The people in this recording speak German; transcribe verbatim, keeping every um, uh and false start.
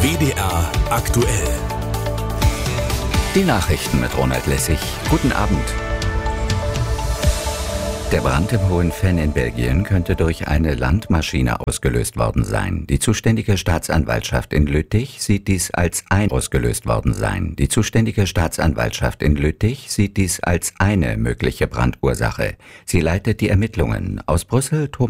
W D R aktuell. Die Nachrichten mit Ronald Lessig. Guten Abend. Der Brand im Hohenfenn in Belgien könnte durch eine Landmaschine ausgelöst worden sein. Die zuständige Staatsanwaltschaft in Lüttich sieht dies als ein ausgelöst worden sein. Die zuständige Staatsanwaltschaft in Lüttich sieht dies als eine mögliche Brandursache. Sie leitet die Ermittlungen. Aus Brüssel, Thomas